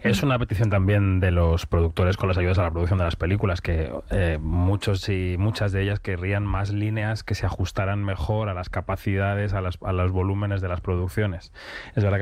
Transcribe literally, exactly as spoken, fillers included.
Es una petición también de los productores con las ayudas a la producción de las películas, que eh, muchos y muchas de ellas querrían más líneas que se ajustaran mejor a las capacidades, a, las, a los volúmenes de las producciones. Es verdad que